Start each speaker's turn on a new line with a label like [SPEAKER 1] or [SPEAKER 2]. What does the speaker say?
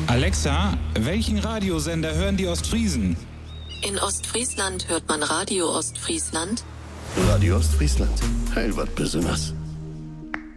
[SPEAKER 1] Alexa, welchen Radiosender hören die Ostfriesen?
[SPEAKER 2] In Ostfriesland hört man Radio Ostfriesland.
[SPEAKER 3] Radio Ostfriesland, heil wat besonders.